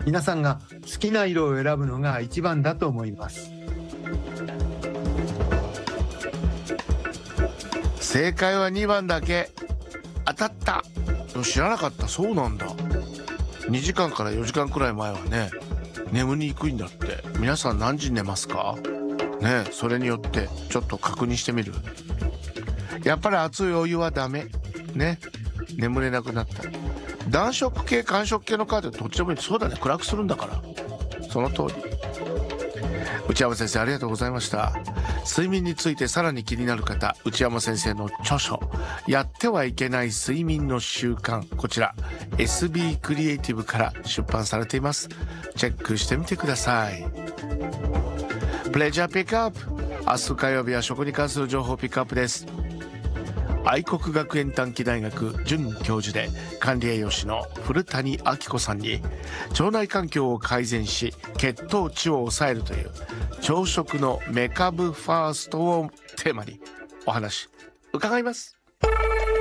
皆さんが好きな色を選ぶのが一番だと思います。 正解は2番だけ。当たった。知らなかった。そうなんだ。2時間から4時間くらい前はね、眠りにくいんだって。皆さん何時に寝ますかね。それによってちょっと確認してみる。やっぱり熱いお湯はダメね。眠れなくなった。暖色系寒色系のカードどっちでもいい。そうだね、暗くするんだから。その通り。内山先生ありがとうございました。睡眠についてさらに気になる方、内山先生の著書やってはいけない睡眠の習慣、こちら SB クリエイティブから出版されています。チェックしてみてください。プレジャーピックアップ。明日火曜日は食に関する情報ピックアップです。愛国学園短期大学准教授で管理栄養士の古谷明子さんに、腸内環境を改善し血糖値を抑えるという朝食のメカブファーストをテーマにお話伺います。